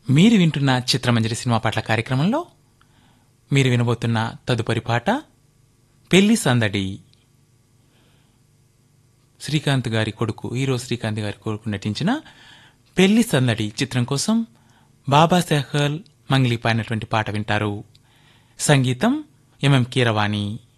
మీరు వింటున్న చిత్రమంజరి సినిమా పాటల కార్యక్రమంలో మీరు వినబోతున్న తదుపరి పాట పెళ్లి సందడి. శ్రీకాంత్ గారి కొడుకు, హీరో శ్రీకాంత్ గారి కొడుకు నటించిన పెళ్లి సందడి చిత్రం కోసం బాబా సెహల్ మంగ్లీ పాడినటువంటి పాట వింటారు. సంగీతం ఎంఎం కీరవాణి.